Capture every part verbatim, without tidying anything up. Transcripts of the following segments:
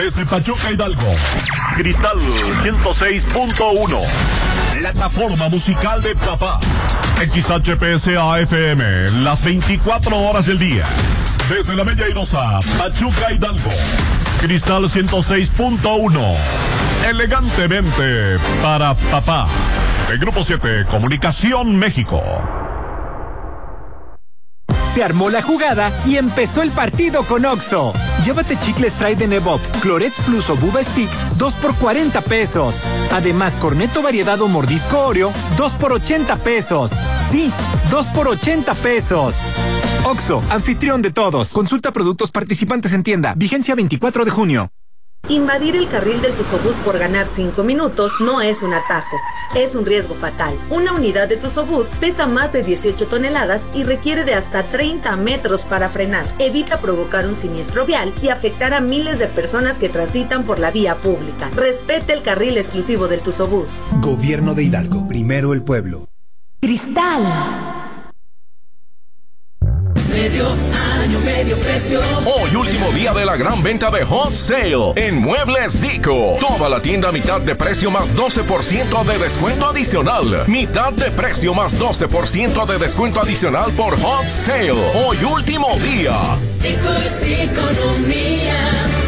Desde Pachuca, Hidalgo, Cristal ciento seis punto uno. Plataforma musical de papá. X H P S A F M, las veinticuatro horas del día. Desde la Bella Airosa, Pachuca, Hidalgo, Cristal ciento seis punto uno. Elegantemente para papá. De Grupo siete, Comunicación México. Se armó la jugada y empezó el partido con Oxxo. Llévate chicles Trident Evoque, Clorets Plus o Buba Stick, dos por cuarenta pesos. Además, Cornetto Variedad o Mordisco Oreo, dos por ochenta pesos. Sí, dos por ochenta pesos. Oxxo, anfitrión de todos. Consulta productos participantes en tienda. Vigencia veinticuatro de junio. Invadir el carril del Tusobús por ganar cinco minutos no es un atajo, es un riesgo fatal. Una unidad de Tusobús pesa más de dieciocho toneladas y requiere de hasta treinta metros para frenar. Evita provocar un siniestro vial y afectar a miles de personas que transitan por la vía pública. Respete el carril exclusivo del Tusobús. Gobierno de Hidalgo, primero el pueblo. Cristal. Medio año, medio precio. Hoy último día de la gran venta de Hot Sale en Muebles Dico. Toda la tienda a mitad de precio más doce por ciento de descuento adicional. Mitad de precio más doce por ciento de descuento adicional por Hot Sale. Hoy último día. Dico es economía.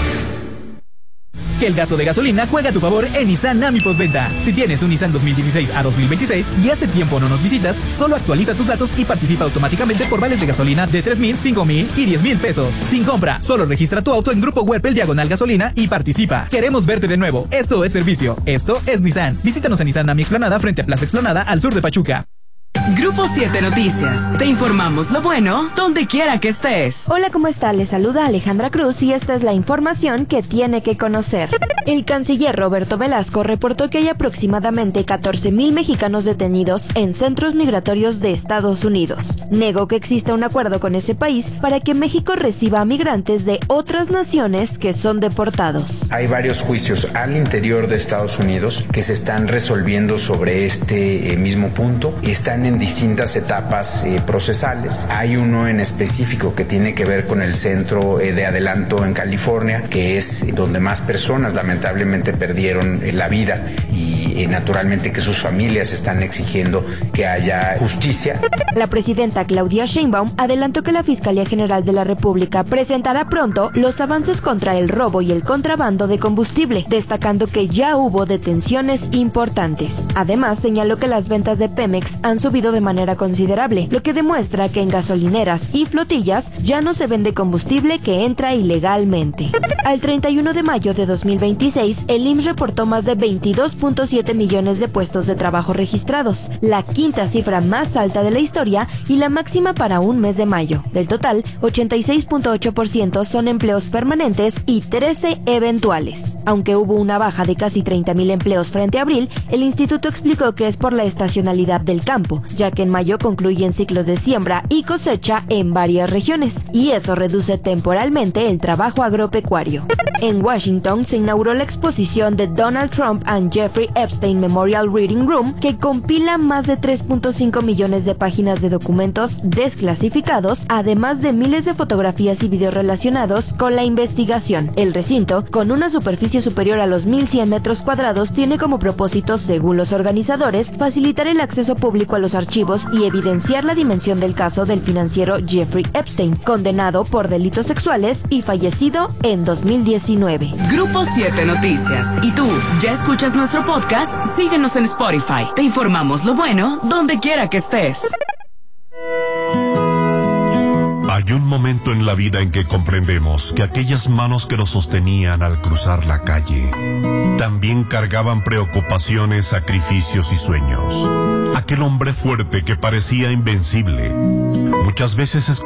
Que el gasto de gasolina juega a tu favor en Nissan Nami Postventa. Si tienes un Nissan dos mil dieciséis a dos mil veintiséis y hace tiempo no nos visitas, solo actualiza tus datos y participa automáticamente por vales de gasolina de tres mil, cinco mil y diez mil pesos. Sin compra, solo registra tu auto en Grupo Huerpel Diagonal Gasolina y participa. Queremos verte de nuevo. Esto es servicio. Esto es Nissan. Visítanos en Nissan Nami Explanada frente a Plaza Explanada al sur de Pachuca. Grupo siete Noticias. Te informamos lo bueno donde quiera que estés. Hola, ¿cómo está? Les saluda Alejandra Cruz y esta es la información que tiene que conocer. El canciller Roberto Velasco reportó que hay aproximadamente catorce mil mexicanos detenidos en centros migratorios de Estados Unidos. Negó que exista un acuerdo con ese país para que México reciba a migrantes de otras naciones que son deportados. Hay varios juicios al interior de Estados Unidos que se están resolviendo sobre este eh, mismo punto. Están en distintas etapas eh, procesales. Hay uno en específico que tiene que ver con el centro eh, de adelanto en California, que es donde más personas lamentablemente perdieron eh, la vida y eh, naturalmente que sus familias están exigiendo que haya justicia. La presidenta Claudia Sheinbaum adelantó que la Fiscalía General de la República presentará pronto los avances contra el robo y el contrabando de combustible, destacando que ya hubo detenciones importantes. Además, señaló que las ventas de Pemex han subido de manera considerable, lo que demuestra que en gasolineras y flotillas ya no se vende combustible que entra ilegalmente. Al treinta y uno de mayo de dos mil veintiséis, el I M S S reportó más de veintidós punto siete millones de puestos de trabajo registrados, la quinta cifra más alta de la historia y la máxima para un mes de mayo. Del total, ochenta y seis punto ocho por ciento son empleos permanentes y trece eventuales. Aunque hubo una baja de casi treinta mil empleos frente a abril, el instituto explicó que es por la estacionalidad del campo, ya que en mayo concluyen ciclos de siembra y cosecha en varias regiones, y eso reduce temporalmente el trabajo agropecuario. En Washington se inauguró la exposición de Donald Trump and Jeffrey Epstein Memorial Reading Room, que compila más de tres punto cinco millones de páginas de documentos desclasificados, además de miles de fotografías y videos relacionados con la investigación. El recinto, con una superficie superior a los mil cien metros cuadrados, tiene como propósito, según los organizadores, facilitar el acceso público a los archivos y evidenciar la dimensión del caso del financiero Jeffrey Epstein, condenado por delitos sexuales y fallecido en dos mil diecinueve. Grupo siete Noticias. ¿Y tú, ya escuchas nuestro podcast? Síguenos en Spotify. Te informamos lo bueno donde quiera que estés. Hay un momento en la vida en que comprendemos que aquellas manos que nos sostenían al cruzar la calle también cargaban preocupaciones, sacrificios y sueños. Aquel hombre fuerte que parecía invencible muchas veces es